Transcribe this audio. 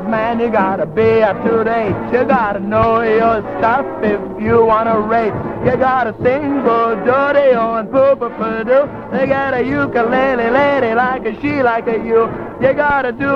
man, you gotta be up to date. You gotta know your stuff if you wanna rate. You gotta sing good dirty on poo-poo-poo-doo. You got a ukulele lady like a she like a you. You gotta do